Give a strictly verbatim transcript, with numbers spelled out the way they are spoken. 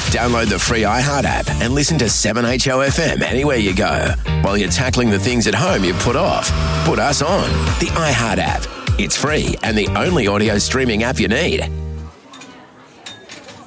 Download the free iHeart app and listen to seven H O F M anywhere you go. While you're tackling the things at home you put off, put us on. The iHeart app. It's free and the only audio streaming app you need.